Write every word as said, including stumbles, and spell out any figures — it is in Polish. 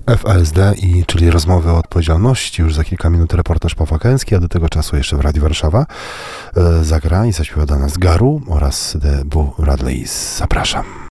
F A S D, i, czyli rozmowy o odpowiedzialności. Już za kilka minut reportaż powakański, a do tego czasu jeszcze w Radiu Warszawa e, zagra i zaśpiewa dla nas Garu oraz The Boo Radleys. Zapraszam.